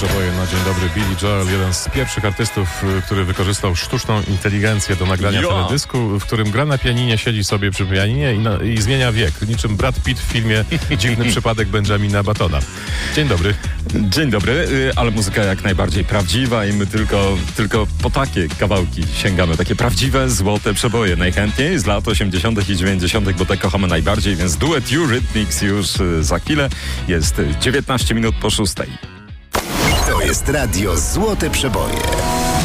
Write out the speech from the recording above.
przeboje na dzień dobry. Billy Joel, jeden z pierwszych artystów, który wykorzystał sztuczną inteligencję do nagrania teledysku, w którym gra na pianinie, siedzi sobie przy pianinie i zmienia wiek. Niczym Brad Pitt w filmie Dziwny przypadek Benjamina Buttona. Dzień dobry. Dzień dobry, ale muzyka jak najbardziej prawdziwa i my tylko po takie kawałki sięgamy. Takie prawdziwe, złote przeboje. Najchętniej z lat 80. i 90., bo te kochamy najbardziej, więc duet Eurythmics już za chwilę. Jest 19 minut po 6. To jest radio Złote Przeboje.